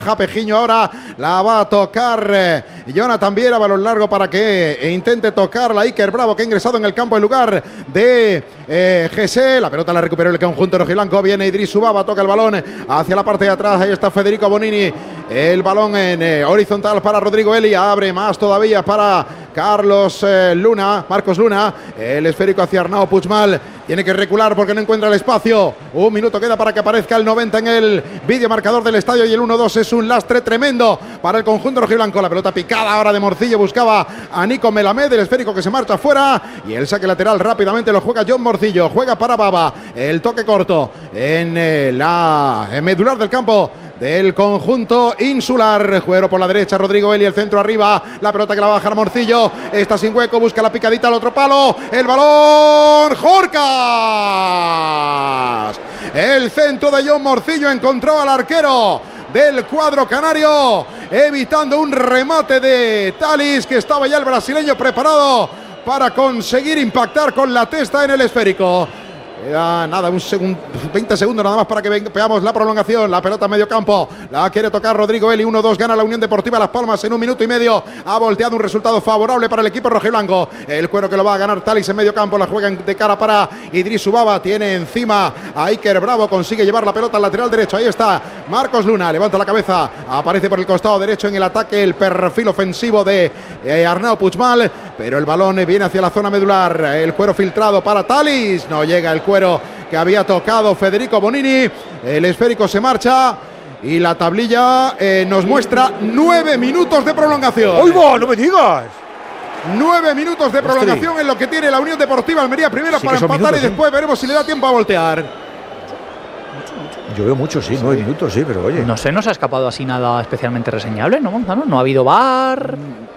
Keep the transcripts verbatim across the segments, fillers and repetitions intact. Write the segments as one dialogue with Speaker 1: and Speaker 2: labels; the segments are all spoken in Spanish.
Speaker 1: Pejiño ahora la va a tocar eh, Jonathan Viera, balón largo para que eh, intente tocar la Iker Bravo, que ha ingresado en el campo en lugar de eh, G S. La pelota la recuperó el conjunto rojiblanco. Viene Idris Ubaba, toca el balón hacia la parte de atrás. Ahí está Federico Bonini. El balón en eh, horizontal para Rodrigo Eli. Abre más todavía para Carlos eh, Luna, Marcos Luna. El esférico hacia Arnau Puigmal. Tiene que recular porque no encuentra el espacio. Un minuto queda para que aparezca el noventa en el vídeo marcador del estadio. Y el uno dos es un lastre tremendo para el conjunto rojiblanco. La pelota picada ahora de Morcillo. Buscaba a Nico Melamed. El esférico que se marcha fuera. Y el saque lateral rápidamente lo juega John Morcillo. Juega para Baba. El toque corto en eh, la en medular del campo del conjunto insular. Juego por la derecha, Rodrigo Eli, el centro arriba, la pelota que la va a bajar Morcillo, está sin hueco, busca la picadita al otro palo, el balón, Jorcas, el centro de John Morcillo encontró al arquero del cuadro canario, evitando un remate de Talis, que estaba ya el brasileño preparado para conseguir impactar con la testa en el esférico. Queda nada, un segundo, veinte segundos nada más para que veamos la prolongación. La pelota a medio campo, la quiere tocar Rodrigo Eli. uno dos gana la Unión Deportiva Las Palmas en un minuto y medio. Ha volteado un resultado favorable para el equipo rojiblanco. El cuero que lo va a ganar Talis en medio campo. La juega de cara para Idris Ubaba. Tiene encima a Iker Bravo. Consigue llevar la pelota al lateral derecho. Ahí está Marcos Luna. Levanta la cabeza. Aparece por el costado derecho en el ataque el perfil ofensivo de eh, Arnau Puigmal. Pero el balón viene hacia la zona medular. El cuero filtrado para Talis. No llega el cuero que había tocado Federico Bonini. El esférico se marcha y la tablilla eh, nos muestra nueve minutos de prolongación.
Speaker 2: ¡Uy, va! ¡No me digas!
Speaker 1: Nueve minutos de prolongación en lo que tiene la Unión Deportiva Almería primero sí, para empatar minutos, y después ¿sí? veremos si le da tiempo a voltear.
Speaker 2: Yo veo mucho, sí, nueve sí. minutos, sí, pero oye.
Speaker 3: No sé, no se ha escapado así nada especialmente reseñable, ¿no, Gonzalo? No ha habido V A R.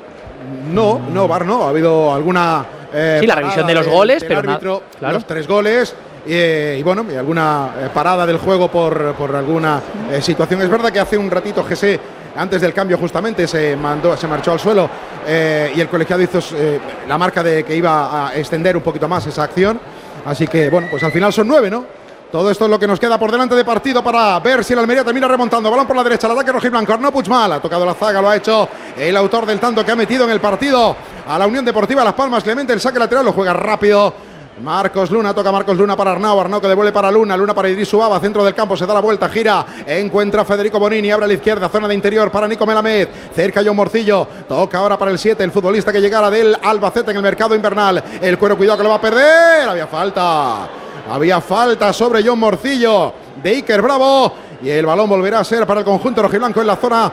Speaker 1: No, no, V A R no. Ha habido alguna. Eh,
Speaker 3: sí, la revisión de los
Speaker 1: del,
Speaker 3: goles,
Speaker 1: del
Speaker 3: pero
Speaker 1: árbitro,
Speaker 3: nada, claro.
Speaker 1: Los tres goles. Eh, y bueno, y alguna eh, parada del juego por, por alguna eh, situación. Es verdad que hace un ratito G S, antes del cambio justamente, se mandó, se marchó al suelo eh, y el colegiado hizo eh, la marca de que iba a extender un poquito más esa acción. Así que bueno, pues al final son nueve, ¿no? Todo esto es lo que nos queda por delante de partido para ver si el Almería termina remontando. Balón por la derecha, el ataque rojiblanco. Arnau Puigmal ha tocado la zaga, lo ha hecho el autor del tanto que ha metido en el partido a la Unión Deportiva Las Palmas. Clemente, el saque lateral lo juega rápido Marcos Luna, toca Marcos Luna para Arnau, Arnau que devuelve para Luna, Luna para Idris Ubaba, centro del campo, se da la vuelta, gira, encuentra a Federico Bonini, abre a la izquierda, zona de interior para Nico Melamed, cerca John Morcillo, toca ahora para el siete, el futbolista que llegara del Albacete en el mercado invernal, el cuero, cuidado que lo va a perder, había falta, había falta sobre John Morcillo de Iker Bravo, y el balón volverá a ser para el conjunto rojiblanco en la zona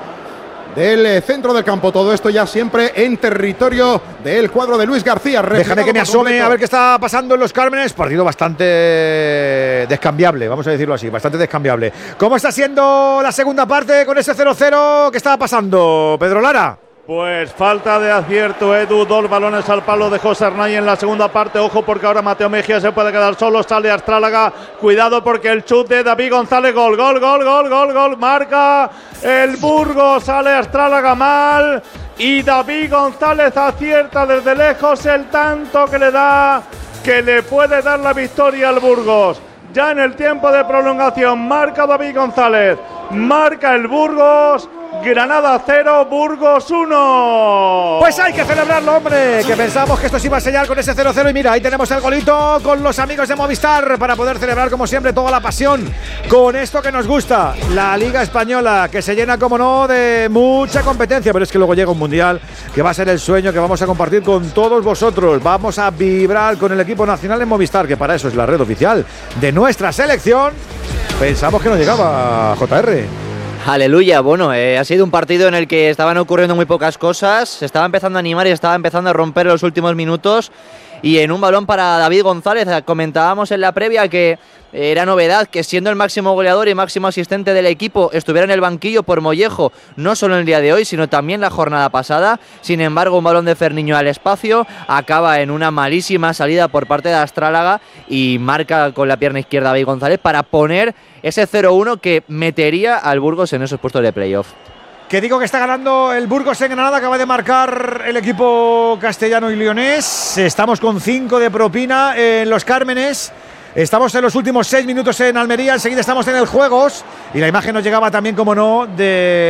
Speaker 1: del centro del campo. Todo esto ya siempre en territorio del cuadro de Luis García.
Speaker 2: Déjame que me asome completo a ver qué está pasando en los Cármenes. Partido bastante descambiable, vamos a decirlo así, bastante descambiable. ¿Cómo está siendo la segunda parte con ese cero cero? ¿Qué está pasando, Pedro Lara?
Speaker 4: Pues falta de acierto, Edu, dos balones al palo de José Arnay en la segunda parte, ojo porque ahora Mateo Mejía se puede quedar solo, sale Astrálaga, cuidado porque el chut de David González, gol, gol, gol, gol, gol, gol, marca el Burgos, sale Astrálaga mal y David González acierta desde lejos el tanto que le da, que le puede dar la victoria al Burgos. Ya en el tiempo de prolongación marca David González, marca el Burgos. Granada cero, Burgos uno.
Speaker 2: Pues hay que celebrarlo, hombre, que pensamos que esto se iba a sellar con ese cero cero y mira, ahí tenemos el golito con los amigos de Movistar para poder celebrar como siempre toda la pasión con esto que nos gusta, la Liga Española, que se llena como no de mucha competencia, pero es que luego llega un Mundial que va a ser el sueño que vamos a compartir con todos vosotros. Vamos a vibrar con el equipo nacional en Movistar, que para eso es la red oficial de nuestra selección. Pensamos que no llegaba J R.
Speaker 5: Aleluya, bueno, eh, ha sido un partido en el que estaban ocurriendo muy pocas cosas, se estaba empezando a animar y estaba empezando a romper en los últimos minutos y en un balón para David González, comentábamos en la previa que era novedad que siendo el máximo goleador y máximo asistente del equipo estuviera en el banquillo por Mollejo, no solo en el día de hoy, sino también la jornada pasada. Sin embargo, un balón de Ferniño al espacio acaba en una malísima salida por parte de Astrálaga y marca con la pierna izquierda David González para poner ese cero uno que metería al Burgos en esos puestos de playoff.
Speaker 2: Que digo que está ganando el Burgos en Granada, acaba de marcar el equipo castellano y leonés. Estamos con cinco de propina en los Cármenes. Estamos en los últimos seis minutos en Almería, enseguida estamos en el Juegos y la imagen nos llegaba también, como no, de